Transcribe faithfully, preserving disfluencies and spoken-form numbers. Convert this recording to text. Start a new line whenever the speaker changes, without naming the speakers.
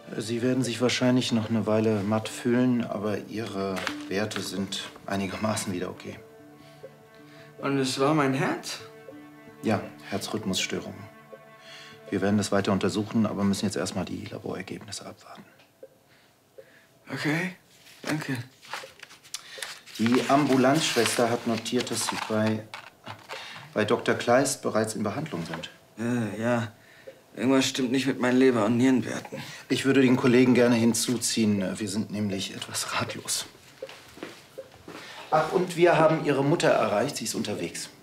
Sie werden sich wahrscheinlich noch eine Weile matt fühlen, aber Ihre Werte sind einigermaßen wieder okay.
Und es war mein Herz?
Ja, Herzrhythmusstörungen. Wir werden das weiter untersuchen, aber müssen jetzt erstmal die Laborergebnisse abwarten.
Okay, danke.
Die Ambulanzschwester hat notiert, dass Sie bei, bei Doktor Kleist bereits in Behandlung sind.
Äh, ja, irgendwas stimmt nicht mit meinen Leber- und Nierenwerten.
Ich würde den Kollegen gerne hinzuziehen. Wir sind nämlich etwas ratlos. Ach, und wir haben Ihre Mutter erreicht. Sie ist unterwegs.